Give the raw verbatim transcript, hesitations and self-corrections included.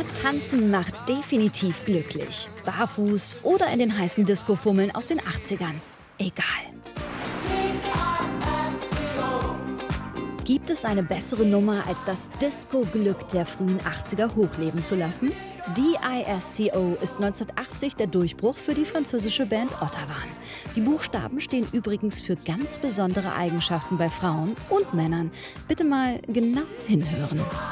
Tanzen macht definitiv glücklich. Barfuß oder in den heißen Disco-Fummeln aus den achtzigern. Egal. Gibt es eine bessere Nummer, als das Disco-Glück der frühen achtziger hochleben zu lassen? D I S C O ist neunzehnhundertachtzig der Durchbruch für die französische Band Ottawan. Die Buchstaben stehen übrigens für ganz besondere Eigenschaften bei Frauen und Männern. Bitte mal genau hinhören.